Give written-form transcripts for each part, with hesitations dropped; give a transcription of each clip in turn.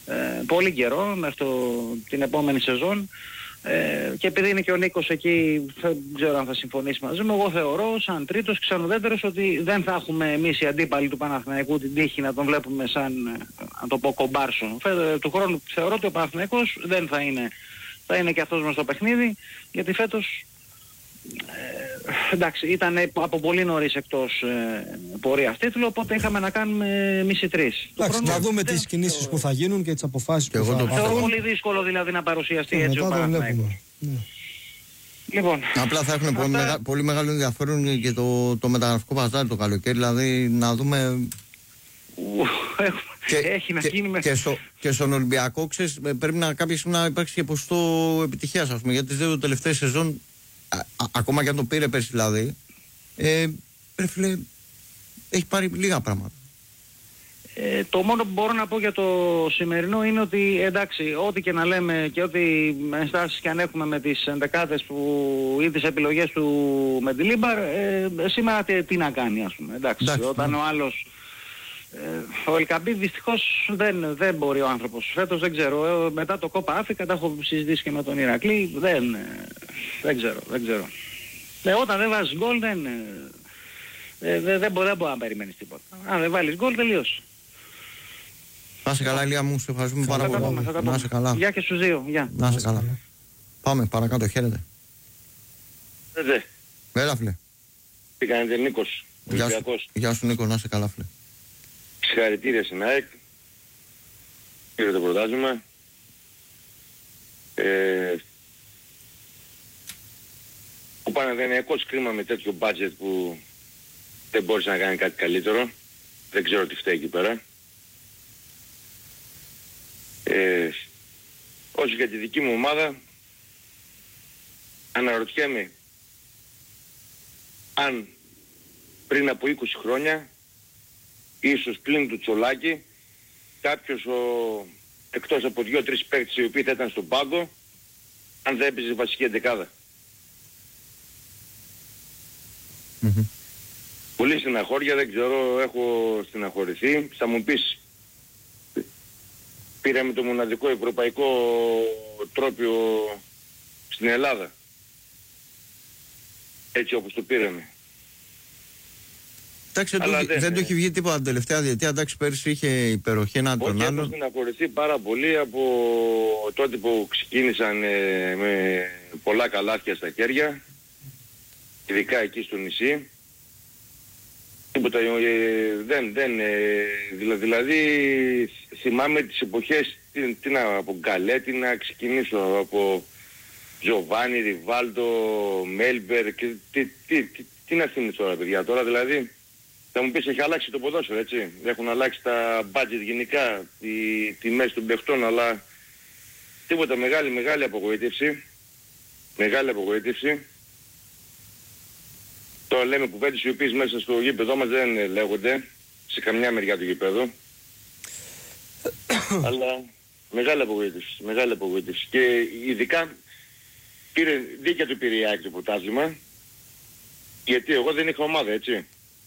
πολύ καιρό, μέχρι την επόμενη σεζόν. Και επειδή είναι και ο Νίκος εκεί, δεν ξέρω αν θα συμφωνήσει μαζί μου, εγώ θεωρώ σαν τρίτος ξενοδέτερος ότι δεν θα έχουμε εμείς οι αντίπαλοι του Παναθηναϊκού την τύχη να τον βλέπουμε σαν, να το πω, κομπάρσο. Του χρόνου θεωρώ ότι ο Παναθηναϊκός δεν θα είναι και αυτός μες στο παιχνίδι, γιατί φέτος εντάξει, ήταν από πολύ νωρίς εκτός πορείας τίτλου, οπότε είχαμε να κάνουμε εμείς οι τρεις. Εντάξει, να δούμε τις κινήσεις που θα γίνουν και τις αποφάσεις που θα πάρουν. Θεωρώ πολύ δύσκολο δηλαδή να παρουσιαστεί έτσι ο Παναθηναϊκός. Λοιπόν, απλά θα έχουν πολύ μεγάλο ενδιαφέρον και το μεταγραφικό παζάρι το καλοκαίρι, δηλαδή να δούμε. Έχει να γίνει και στον Ολυμπιακό, ξέρεις, πρέπει κάποια στιγμή να υπάρξει και ποσοστό επιτυχίας, ας πούμε, γιατί τις δύο τελευταίες σεζόν, ακόμα και αν το πήρε πέρσι δηλαδή, έχει πάρει λίγα πράγματα. Το μόνο που μπορώ να πω για το σημερινό είναι ότι εντάξει, ό,τι και να λέμε και ό,τι ενστάσεις και αν έχουμε με τις ενδεκάδες ή τις επιλογές του με τη Λίμπαρ, σήμερα τι να κάνει, ας πούμε. Εντάξει, όταν ο άλλος, ο Ελκαμπή δυστυχώς δεν μπορεί ο άνθρωπος. Φέτος δεν ξέρω, μετά το Κόπα Αφρικα τα έχω συζητήσει και με τον Ηρακλή, δεν ξέρω. Όταν δεν βάζεις γκολ δεν μπορεί να περιμένεις τίποτα. Αν δεν βάλεις γκολ τελείωσε. Να είσαι καλά, Ηλία μου, σε ευχαριστούμε πάρα πολύ. Να είσαι καλά. Γεια και στους δύο. Γεια. Να είσαι καλά. Πάμε παρακάτω, χαίρετε. Έλα, φίλε. Τι κάνετε, Νίκος? Γεια σου, Νίκο, να είσαι καλά, φίλε. Συγχαρητήρια στην ΑΕΚ. Πήρε το πρωτάθλημα. Ο Παναθηναϊκός κρίμα με τέτοιο budget που δεν μπόρεσε να κάνει κάτι καλύτερο. Δεν ξέρω τι φταίει εκεί πέρα. Όσο για τη δική μου ομάδα, αναρωτιέμαι αν πριν από 20 χρόνια, ίσως πλην του Τσολάκη, κάποιος εκτός από 2-3 παίκτες οι οποίοι θα ήταν στον πάγκο, αν θα έπαιζε βασική εντεκάδα. Πολύ στεναχώρια, δεν ξέρω, έχω στεναχωρηθεί. Θα μου πεις, πήραμε το μοναδικό ευρωπαϊκό τρόπαιο στην Ελλάδα. Έτσι όπως το πήραμε. Εντάξει, δεν του έχει βγει τίποτα την τελευταία διετία. Εντάξει, πέρυσι είχε υπεροχή έναν τον άλλον. Έχω στεναχωρηθεί πάρα πολύ από τότε που ξεκίνησαν με πολλά καλάθια στα χέρια, ειδικά εκεί στο νησί. Τίποτα, δηλαδή θυμάμαι τις εποχές, από Γκαλέτη να ξεκινήσω, από Τζοβάνι, Ριβάλντο, Μέλμπερ και τι να θυμηθώ τώρα, παιδιά, τώρα δηλαδή θα μου πεις έχει αλλάξει το ποδόσφαιρο, έτσι, έχουν αλλάξει τα budget γενικά, οι τιμές των παιχτών, αλλά τίποτα, μεγάλη απογοήτευση. Τώρα λέμε κουβέντες οι οποίες μέσα στο γήπεδό μας δεν λέγονται σε καμιά μεριά του γήπεδου. Αλλά μεγάλη απογοήτευση. Και ειδικά δίκαια του πήρε η ΑΕΚ το πρωτάθλημα, γιατί εγώ δεν είχα ομάδα, έτσι.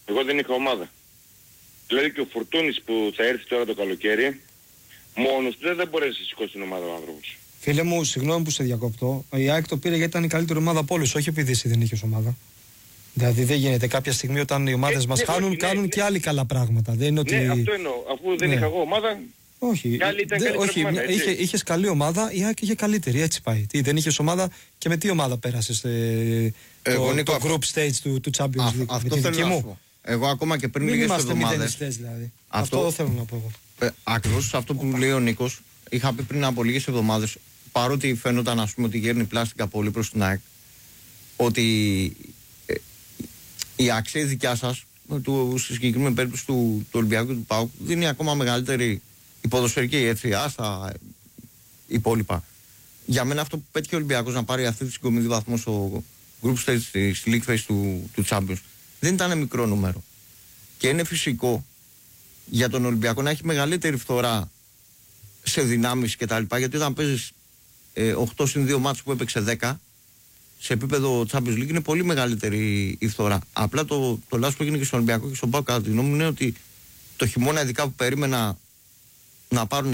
Δηλαδή και ο Φουρτούνης που θα έρθει τώρα το καλοκαίρι, μόνος του δεν μπορέσει να σηκώσει την ομάδα ο άνθρωπος. Φίλε μου, συγγνώμη που σε διακόπτω, η ΑΕΚ το πήρε γιατί ήταν η καλύτερη ομάδα από όλους, όχι επειδή εσύ δεν είχες ομάδα. Δηλαδή δεν γίνεται κάποια στιγμή όταν οι ομάδες μας κάνουν και άλλοι καλά πράγματα. Δεν είναι ότι... Ναι, αυτό εννοώ. Αφού δεν είχα εγώ ομάδα, όχι, είχες καλή ομάδα, η ΑΕΚ είχε καλύτερη, έτσι πάει. Δεν είχες ομάδα και με τι ομάδα πέρασες το group stage του Champions League? Αυτό θέλω να πω. Εγώ ακόμα και πριν λίγες εβδομάδες. Δηλαδή. Αυτό θέλω να πω εγώ. Ακριβώς αυτό που λέει ο Νίκος, είχα πει πριν από λίγες εβδομάδες, παρότι φαίνονταν ας πούμε ότι γέρνει πλάστικα πολύ προς την ΑΕΚ, ότι η αξία δικιά σας, στη συγκεκριμένη περίπτωση του Ολυμπιακού και του ΠΑΟΚ, δίνει ακόμα μεγαλύτερη υποδοσφαιρική ευθεία στα υπόλοιπα. Για μένα αυτό που πέτυχε ο Ολυμπιακός να πάρει αυτή τη συγκομιδή βαθμό στο group stage στη league phase του Champions δεν ήταν μικρό νούμερο. Και είναι φυσικό για τον Ολυμπιακό να έχει μεγαλύτερη φθορά σε δυνάμεις κτλ. Γιατί όταν παίζεις 8 συν 2 μάτς που έπαιξε 10, σε επίπεδο Champions League είναι πολύ μεγαλύτερη η φθορά. Απλά το λάθος που έγινε και στον Ολυμπιακό και στον ΠΑΟΚ, κατά τη γνώμη μου, είναι ότι το χειμώνα, ειδικά που περίμενα να πάρουν